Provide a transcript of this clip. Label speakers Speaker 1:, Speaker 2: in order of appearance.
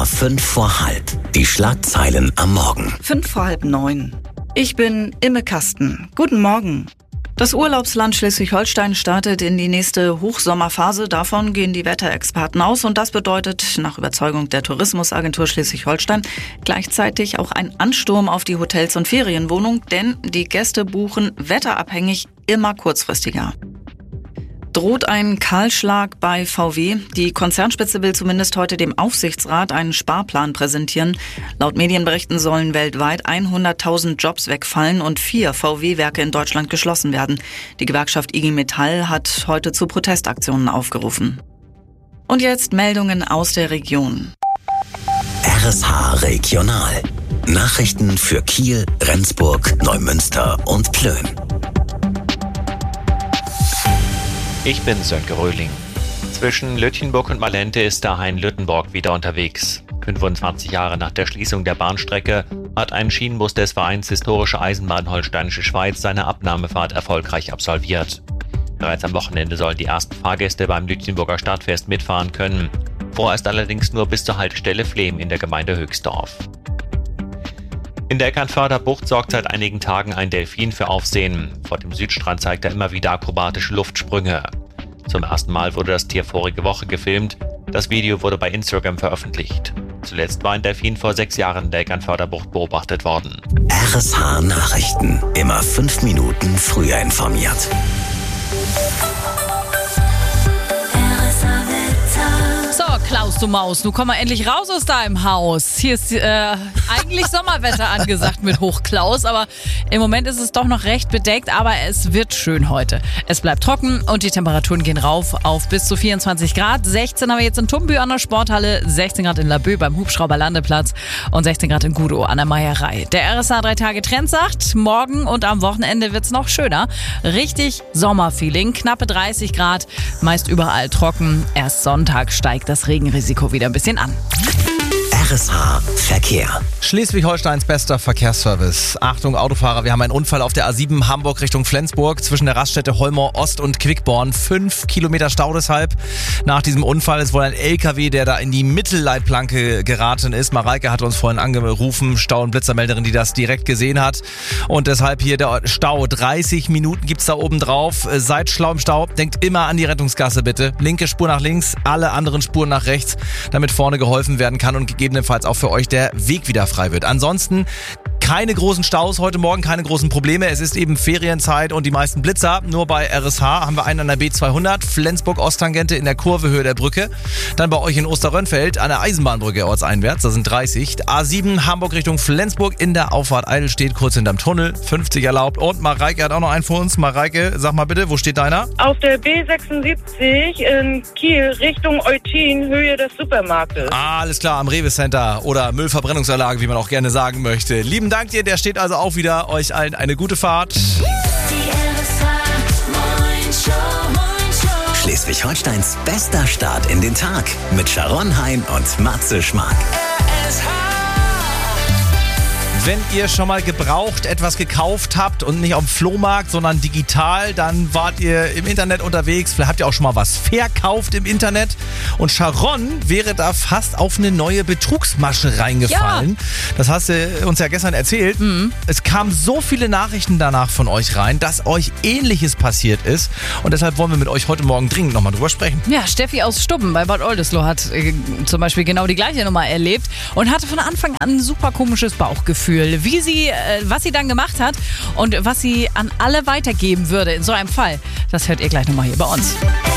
Speaker 1: RSH 5 vor halb. Die Schlagzeilen am Morgen.
Speaker 2: 8:55. Ich bin Imme Kasten. Guten Morgen. Das Urlaubsland Schleswig-Holstein startet in die nächste Hochsommerphase. Davon gehen die Wetterexperten aus. Und das bedeutet nach Überzeugung der Tourismusagentur Schleswig-Holstein gleichzeitig auch ein Ansturm auf die Hotels und Ferienwohnungen. Denn die Gäste buchen wetterabhängig immer kurzfristiger. Droht ein Kahlschlag bei VW? Die Konzernspitze will zumindest heute dem Aufsichtsrat einen Sparplan präsentieren. Laut Medienberichten sollen weltweit 100.000 Jobs wegfallen und 4 VW-Werke in Deutschland geschlossen werden. Die Gewerkschaft IG Metall hat heute zu Protestaktionen aufgerufen. Und jetzt Meldungen aus der Region.
Speaker 1: RSH Regional. Nachrichten für Kiel, Rendsburg, Neumünster und Plön.
Speaker 3: Ich bin Sönke Röhling. Zwischen Lütjenburg und Malente ist der Hein-Lüttenborg wieder unterwegs. 25 Jahre nach der Schließung der Bahnstrecke hat ein Schienenbus des Vereins Historische Eisenbahn Holsteinische Schweiz seine Abnahmefahrt erfolgreich absolviert. Bereits am Wochenende sollen die ersten Fahrgäste beim Lütjenburger Stadtfest mitfahren können. Vorerst allerdings nur bis zur Haltestelle Flehm in der Gemeinde Höchstdorf. In der Eckernförder Bucht sorgt seit einigen Tagen ein Delfin für Aufsehen. Vor dem Südstrand zeigt er immer wieder akrobatische Luftsprünge. Zum ersten Mal wurde das Tier vorige Woche gefilmt. Das Video wurde bei Instagram veröffentlicht. Zuletzt war ein Delfin vor 6 Jahren in der Eckernförder Bucht beobachtet worden.
Speaker 1: RSH Nachrichten. Immer 5 Minuten früher informiert.
Speaker 4: Klaus, du Maus, nun komm mal endlich raus aus deinem Haus. Hier ist eigentlich Sommerwetter angesagt mit Hochklaus, aber im Moment ist es doch noch recht bedeckt, aber es wird schön heute. Es bleibt trocken und die Temperaturen gehen rauf auf bis zu 24 Grad. 16 haben wir jetzt in Tumbü an der Sporthalle, 16 Grad in Laboe beim Hubschrauberlandeplatz und 16 Grad in Gudow an der Meierei. Der RSH 3-Tage-Trend sagt, morgen und am Wochenende wird's noch schöner. Richtig Sommerfeeling, knappe 30 Grad, meist überall trocken. Erst Sonntag steigt das Regenrisiko wieder ein bisschen an.
Speaker 1: RSH Verkehr.
Speaker 5: Schleswig-Holsteins bester Verkehrsservice. Achtung Autofahrer, wir haben einen Unfall auf der A7 Hamburg Richtung Flensburg zwischen der Raststätte Holmer Ost und Quickborn. 5 Kilometer Stau deshalb. Nach diesem Unfall ist wohl ein LKW, der da in die Mittelleitplanke geraten ist. Mareike hat uns vorhin angerufen, Stau- und Blitzermelderin, die das direkt gesehen hat. Und deshalb hier der Stau. 30 Minuten gibt's da oben drauf. Seid schlau im Stau. Denkt immer an die Rettungsgasse bitte. Linke Spur nach links, alle anderen Spuren nach rechts, damit vorne geholfen werden kann und gegebenenfalls auch für euch der Weg wieder frei wird. Ansonsten keine großen Staus heute Morgen, keine großen Probleme. Es ist eben Ferienzeit und die meisten Blitzer. Nur bei RSH haben wir einen an der B200, Flensburg-Osttangente in der Kurve Höhe der Brücke. Dann bei euch in Osterrönfeld an der Eisenbahnbrücke ortseinwärts, da sind 30. A7 Hamburg Richtung Flensburg in der Auffahrt Eidelstedt, kurz hinterm Tunnel, 50 erlaubt. Und Mareike hat auch noch einen für uns. Mareike, sag mal bitte, wo steht deiner?
Speaker 6: Auf der B76 in Kiel Richtung Eutin, Höhe des Supermarktes.
Speaker 5: Ah, alles klar, am Rewe Center oder Müllverbrennungsanlage, wie man auch gerne sagen möchte. Lieben Dank dir, der steht also auch wieder. Euch allen eine gute Fahrt.
Speaker 1: Schleswig-Holsteins bester Start in den Tag mit Sharon Hein und Matze Schmark.
Speaker 5: Wenn ihr schon mal gebraucht etwas gekauft habt und nicht auf dem Flohmarkt, sondern digital, dann wart ihr im Internet unterwegs. Vielleicht habt ihr auch schon mal was verkauft im Internet. Und Sharon wäre da fast auf eine neue Betrugsmasche reingefallen. Ja. Das hast du uns ja gestern erzählt. Es kamen so viele Nachrichten danach von euch rein, dass euch Ähnliches passiert ist. Und deshalb wollen wir mit euch heute Morgen dringend nochmal drüber sprechen.
Speaker 4: Ja, Steffi aus Stubben bei Bad Oldesloe hat zum Beispiel genau die gleiche Nummer erlebt und hatte von Anfang an ein super komisches Bauchgefühl. Was sie dann gemacht hat und was sie an alle weitergeben würde in so einem Fall, das hört ihr gleich nochmal hier bei uns.